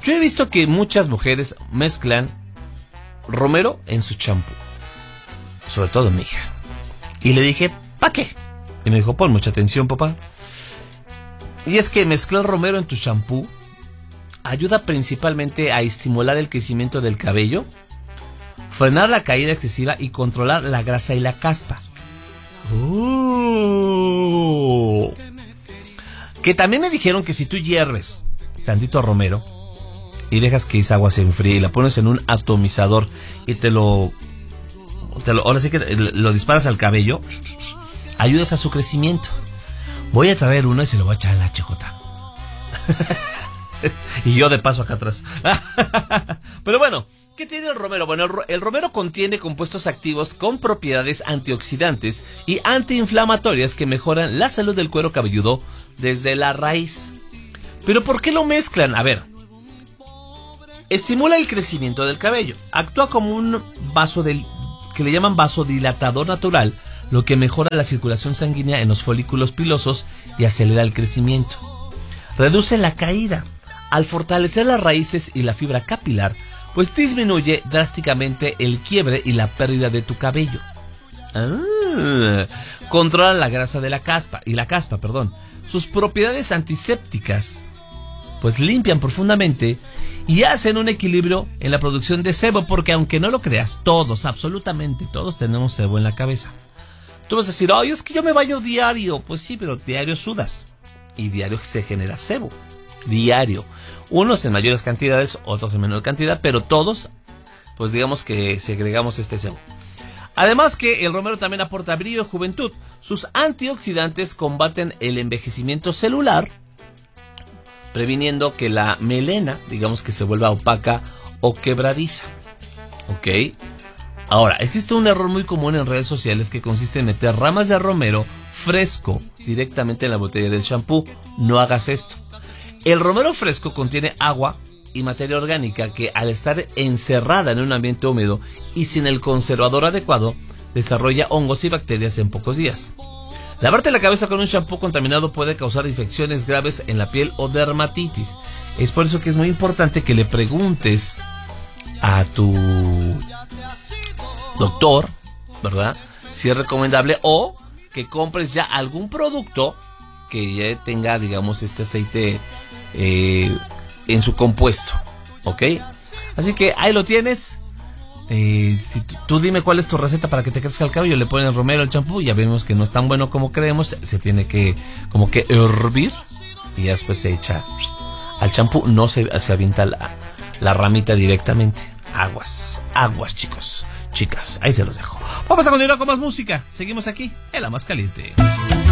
Yo he visto que muchas mujeres mezclan romero en su champú. Sobre todo mi hija. Y le dije, ¿pa' qué? Y me dijo, pon mucha atención, papá. Y es que mezclar romero en tu champú ayuda principalmente a estimular el crecimiento del cabello, frenar la caída excesiva y controlar la grasa y la caspa. Que también me dijeron que si tú hierves tantito romero y dejas que esa agua se enfríe y la pones en un atomizador y ahora sí que lo disparas al cabello, ayudas a su crecimiento. Voy a traer uno y se lo voy a echar en la HJ. Y yo de paso acá atrás. Pero bueno, ¿qué tiene el romero? Bueno, el romero contiene compuestos activos con propiedades antioxidantes y antiinflamatorias que mejoran la salud del cuero cabelludo desde la raíz. ¿Pero por qué lo mezclan? A ver, estimula el crecimiento del cabello. Actúa como un que le llaman vasodilatador natural, lo que mejora la circulación sanguínea en los folículos pilosos y acelera el crecimiento. Reduce la caída. Al fortalecer las raíces y la fibra capilar, pues disminuye drásticamente el quiebre y la pérdida de tu cabello. Controla la grasa de la caspa. Sus propiedades antisépticas, pues limpian profundamente y hacen un equilibrio en la producción de sebo, porque aunque no lo creas, absolutamente todos tenemos sebo en la cabeza. Tú vas a decir, ay, es que yo me baño diario. Pues sí, pero diario sudas y diario se genera sebo. Diario. Unos en mayores cantidades, otros en menor cantidad, pero todos, pues digamos que segregamos este sebo. Además que el romero también aporta brillo y juventud. Sus antioxidantes combaten el envejecimiento celular, previniendo que la melena, digamos que se vuelva opaca o quebradiza. ¿Ok? Ahora, existe un error muy común en redes sociales que consiste en meter ramas de romero fresco directamente en la botella del shampoo. No hagas esto. El romero fresco contiene agua y materia orgánica que, al estar encerrada en un ambiente húmedo y sin el conservador adecuado, desarrolla hongos y bacterias en pocos días. Lavarte la cabeza con un shampoo contaminado puede causar infecciones graves en la piel o dermatitis. Es por eso que es muy importante que le preguntes a tu doctor, ¿verdad?, si es recomendable, o que compres ya algún producto que ya tenga, digamos, este aceite en su compuesto, ¿ok? Así que ahí lo tienes. Si tú dime cuál es tu receta para que te crezca el cabello. Le ponen el romero al champú. Ya vemos que no es tan bueno como creemos. Se tiene que como que hervir y después se echa al champú. No se avienta la ramita directamente. Aguas, chicos, chicas, ahí se los dejo. Vamos a continuar con más música. Seguimos aquí en La Más Caliente.